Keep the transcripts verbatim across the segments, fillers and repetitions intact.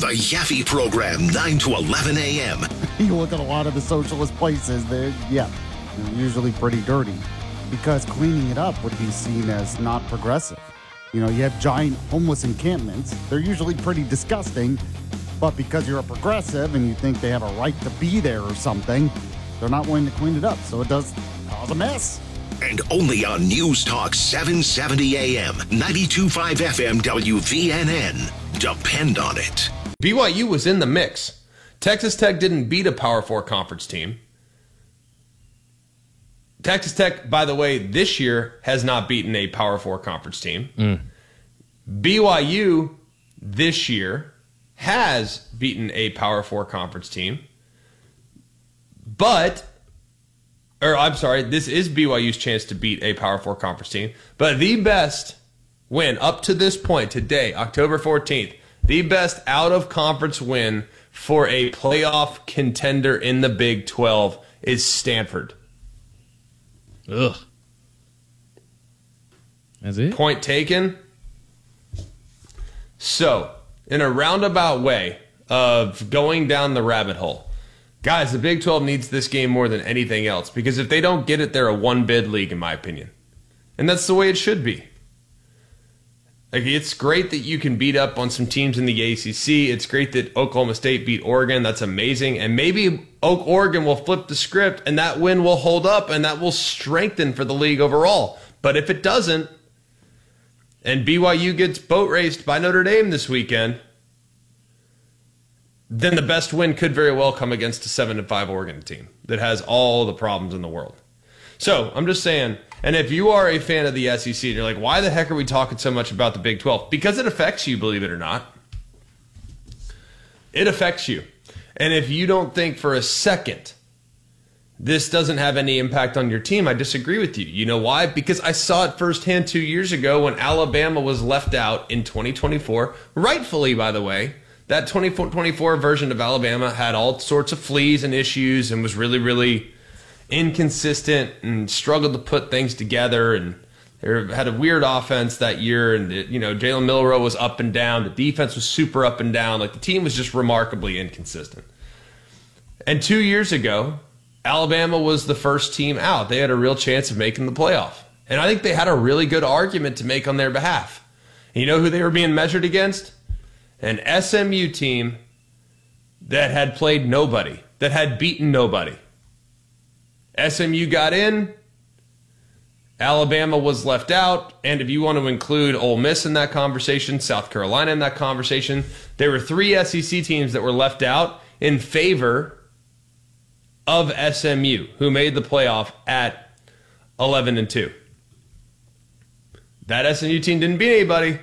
The Yaffe Program, nine to eleven a.m. You look at a lot of the socialist places, they're, yeah, they're usually pretty dirty because cleaning it up would be seen as not progressive. You know, you have giant homeless encampments. They're usually pretty disgusting, but because you're a progressive and you think they have a right to be there or something, they're not willing to clean it up, so it does cause a mess. And only on News Talk seven seventy a.m., ninety-two point five F M W V N N. Depend on it. B Y U was in the mix. Texas Tech didn't beat a Power Four conference team. Texas Tech, by the way, this year has not beaten a Power Four conference team. Mm. B Y U this year has beaten a Power Four conference team. But, or I'm sorry, this is B Y U's chance to beat a Power Four conference team. But the best win up to this point, today, October fourteenth, the best out-of-conference win for a playoff contender in the Big twelve is Stanford. Ugh. That's it? Point taken. So, in a roundabout way of going down the rabbit hole, guys, the Big twelve needs this game more than anything else because if they don't get it, they're a one-bid league, in my opinion. And that's the way it should be. Like, it's great that you can beat up on some teams in the A C C. It's great that Oklahoma State beat Oregon. That's amazing. And maybe Oak Oregon will flip the script and that win will hold up and that will strengthen for the league overall. But if it doesn't, and B Y U gets boat raced by Notre Dame this weekend, then the best win could very well come against a seven and five Oregon team that has all the problems in the world. So I'm just saying, and if you are a fan of the S E C and you're like, why the heck are we talking so much about the Big twelve? Because it affects you, believe it or not. It affects you. And if you don't think for a second this doesn't have any impact on your team, I disagree with you. You know why? Because I saw it firsthand two years ago when Alabama was left out in twenty twenty-four. Rightfully, by the way. That twenty twenty-four version of Alabama had all sorts of fleas and issues and was really, really inconsistent and struggled to put things together, and they had a weird offense that year, and it, you know, Jalen Milroe was up and down. The defense was super up and down. Like, the team was just remarkably inconsistent. And two years ago, Alabama was the first team out. They had a real chance of making the playoff. And I think they had a really good argument to make on their behalf. And you know who they were being measured against? An S M U team that had played nobody, that had beaten nobody. S M U got in, Alabama was left out, and if you want to include Ole Miss in that conversation, South Carolina in that conversation, there were three S E C teams that were left out in favor of S M U, who made the playoff at eleven and two. That S M U team didn't beat anybody,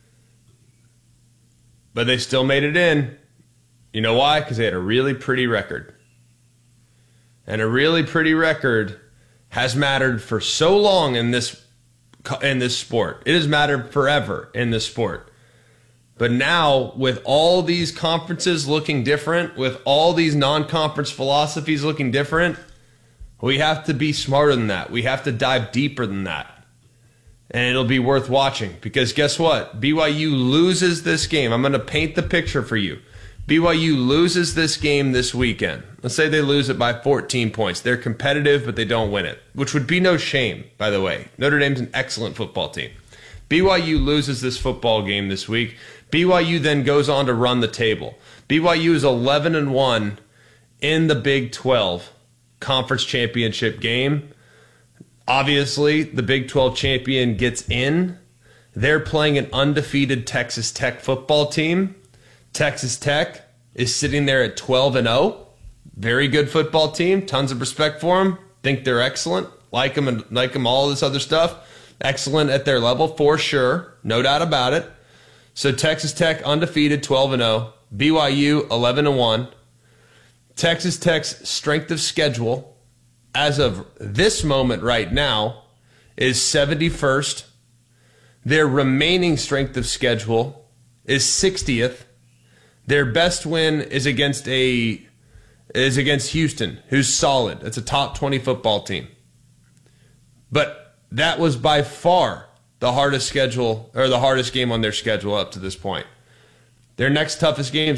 but they still made it in. You know why? Because they had a really pretty record. And a really pretty record has mattered for so long in this in this sport. It has mattered forever in this sport. But now, with all these conferences looking different, with all these non-conference philosophies looking different, we have to be smarter than that. We have to dive deeper than that. And it'll be worth watching. Because guess what? B Y U loses this game. I'm going to paint the picture for you. B Y U loses this game this weekend. Let's say they lose it by fourteen points. They're competitive, but they don't win it, which would be no shame, by the way. Notre Dame's an excellent football team. B Y U loses this football game this week. B Y U then goes on to run the table. B Y U is eleven and one in the Big twelve conference championship game. Obviously, the Big twelve champion gets in. They're playing an undefeated Texas Tech football team. Texas Tech is sitting there at twelve and oh. Very good football team. Tons of respect for them. Think they're excellent. Like them and like them, all this other stuff. Excellent at their level for sure. No doubt about it. So Texas Tech undefeated, twelve and oh. B Y U eleven and one. Texas Tech's strength of schedule as of this moment right now is seventy-first. Their remaining strength of schedule is sixtieth. Their best win is against a is against Houston, who's solid. It's a top twenty football team. But that was by far the hardest schedule or the hardest game on their schedule up to this point. Their next toughest games